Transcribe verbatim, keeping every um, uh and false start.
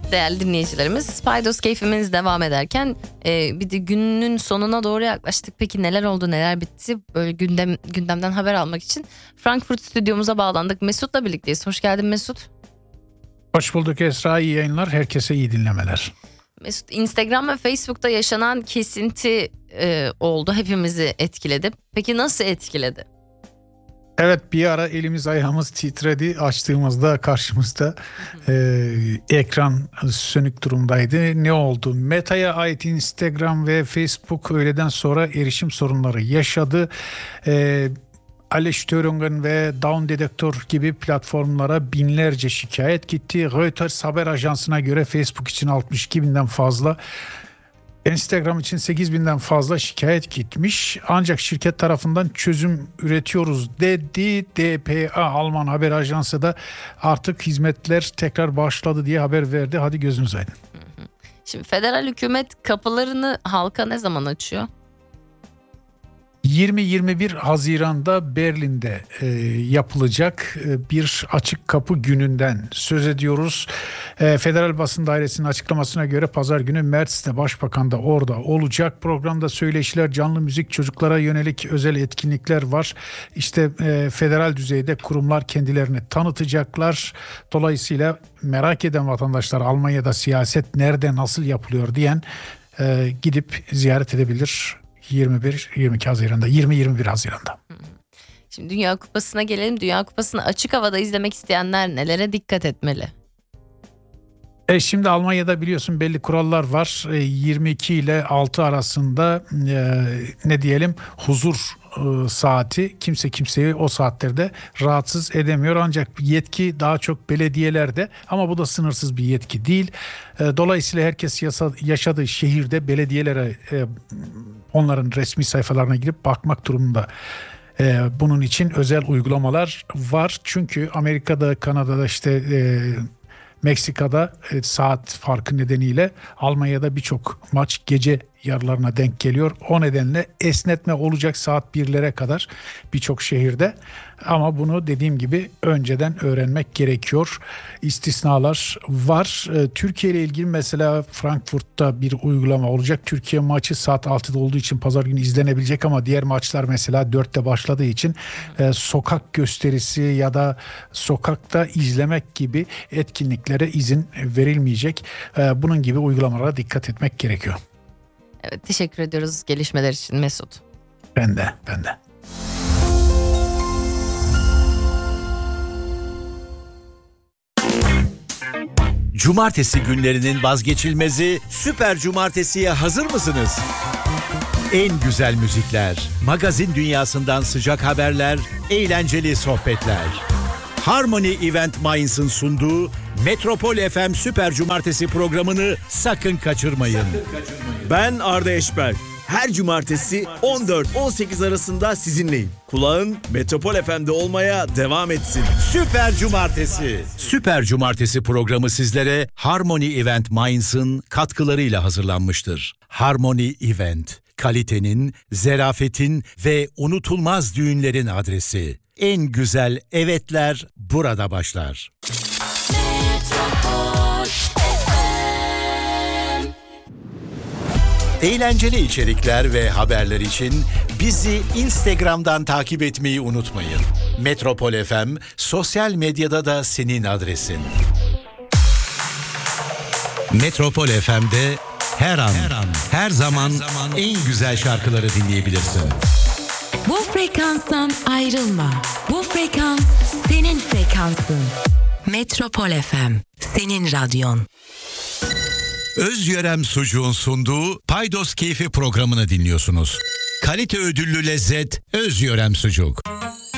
değerli dinleyicilerimiz. Paydos keyfimiz devam ederken e, bir de günün sonuna doğru yaklaştık. Peki neler oldu, neler bitti? Böyle gündem gündemden haber almak için Frankfurt stüdyomuza bağlandık. Mesut'la birlikteyiz. Hoş geldin Mesut. Hoş bulduk Esra, iyi yayınlar. Herkese iyi dinlemeler. Mesut, Instagram ve Facebook'ta yaşanan kesinti e, oldu. Hepimizi etkiledi. Peki nasıl etkiledi? Evet, bir ara elimiz ayağımız titredi. Açtığımızda karşımızda e, ekran sönük durumdaydı. Ne oldu? Meta'ya ait Instagram ve Facebook öğleden sonra erişim sorunları yaşadı. E, Alestörungen ve Down Detector gibi platformlara binlerce şikayet gitti. Reuters haber ajansına göre Facebook için altmış iki binden fazla, Instagram için sekiz binden fazla şikayet gitmiş. Ancak şirket tarafından çözüm üretiyoruz dedi. D P A Alman haber ajansı da artık hizmetler tekrar başladı diye haber verdi. Hadi gözünüz aydın. Şimdi federal hükümet kapılarını halka ne zaman açıyor? yirmi yirmi bir Haziran'da Berlin'de e, yapılacak e, bir açık kapı gününden söz ediyoruz. E, Federal Basın Dairesi'nin açıklamasına göre pazar günü Mertz'te Başbakan da orada olacak. Programda söyleşiler, canlı müzik, çocuklara yönelik özel etkinlikler var. İşte e, federal düzeyde kurumlar kendilerini tanıtacaklar. Dolayısıyla merak eden vatandaşlar Almanya'da siyaset nerede, nasıl yapılıyor diyen e, gidip ziyaret edebilir. yirmi bir yirmi iki Haziran'da, yirmi yirmi bir Haziran'da. Şimdi Dünya Kupası'na gelelim. Dünya Kupası'nı açık havada izlemek isteyenler nelere dikkat etmeli? E şimdi Almanya'da biliyorsun belli kurallar var. E, yirmi iki ile altı arasında e, ne diyelim huzur e, saati, kimse kimseyi o saatlerde rahatsız edemiyor. Ancak yetki daha çok belediyelerde, ama bu da sınırsız bir yetki değil. E, dolayısıyla herkes yasa, yaşadığı şehirde belediyelere e, onların resmi sayfalarına girip bakmak durumunda. Ee, bunun için özel uygulamalar var. Çünkü Amerika'da, Kanada'da, işte e, Meksika'da e, saat farkı nedeniyle Almanya'da birçok maç gece yarılarına denk geliyor. O nedenle esnetme olacak saat birlere kadar birçok şehirde. Ama bunu dediğim gibi önceden öğrenmek gerekiyor. İstisnalar var. E, Türkiye ile ilgili mesela Frankfurt'ta bir uygulama olacak. Türkiye maçı saat altıda olduğu için pazar günü izlenebilecek, ama diğer maçlar mesela dörtte başladığı için e, sokak gösterisi ya da sokakta izlemek gibi etkinliklere izin verilmeyecek. E, bunun gibi uygulamalara dikkat etmek gerekiyor. Evet, teşekkür ediyoruz gelişmeler için Mesut. Ben de, ben de. Cumartesi günlerinin vazgeçilmezi Süper Cumartesi'ye hazır mısınız? En güzel müzikler, magazin dünyasından sıcak haberler, eğlenceli sohbetler. Harmony Event Mainz'ın sunduğu Metropol F M Süper Cumartesi programını sakın kaçırmayın. Sakın kaçırmayın. Ben Arda Eşber. Her cumartesi on dört on sekiz arasında sizinleyim. Kulağın Metropol F M'de olmaya devam etsin. Süper Cumartesi. Süper Cumartesi programı sizlere Harmony Event Mainz'ın katkılarıyla hazırlanmıştır. Harmony Event, kalitenin, zerafetin ve unutulmaz düğünlerin adresi. En güzel evetler burada başlar. Eğlenceli içerikler ve haberler için bizi Instagram'dan takip etmeyi unutmayın. Metropol F M sosyal medyada da senin adresin. Metropol F M'de her an, her, an, her zaman, her zaman en güzel şarkıları dinleyebilirsin. Bu frekanstan ayrılma. Bu frekans senin frekansın. Metropol F M, senin radyon. Özyörem Sucuğun sunduğu Paydos Keyfi programını dinliyorsunuz. Kalite ödüllü lezzet Özyörem Sucuk.